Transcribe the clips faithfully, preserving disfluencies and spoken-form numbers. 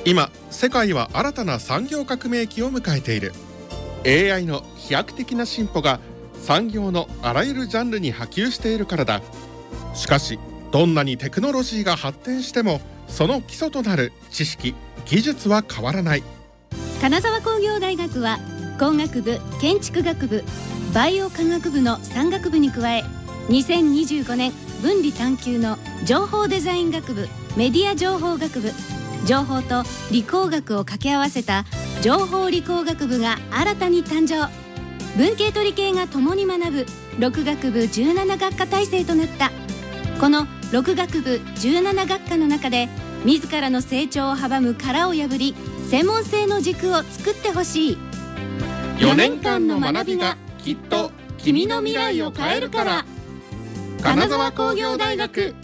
今世界は新たな産業革命期を迎えている。 エーアイ の飛躍的な進歩が産業のあらゆるジャンルに波及しているからだ。しかしどんなにテクノロジーが発展してもその基礎となる知識・技術は変わらない。 金沢工業大学は工学部、建築学部、バイオ科学部のさん学部に加え、にせんにじゅうごねん分離探究の情報デザイン学部、メディア情報学部、情報と理工学を掛け合わせた情報理工学部が新たに誕生。文系と理系が共に学ぶろく学部じゅうなな学科体制となった。このろく学部じゅうなな学科の中で自らの成長を阻む殻を破り、専門性の軸を作ってほしい。 よねんかんの学びがきっと君の未来を変えるから。金沢工業大学。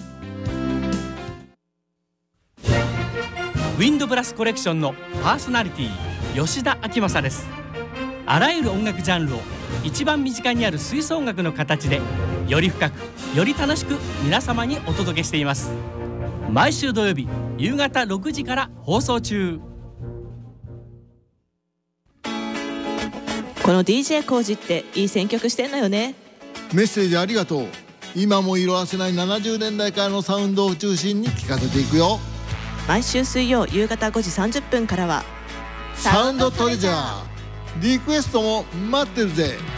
ウィンドブラスコレクションのパーソナリティ吉田明正です。あらゆる音楽ジャンルを一番身近にある吹奏楽の形でより深くより楽しく皆様にお届けしています。毎週土曜日夕方ろくじから放送中。 この ディージェー コージっていい選曲してんのよね。 メッセージありがとう。今も色あせないななじゅうねんだいからのサウンドを中心に聴かせていくよ。 毎週水曜夕方ごじさんじゅっぷんからはサウンドトレジャー。リクエストも待ってるぜ。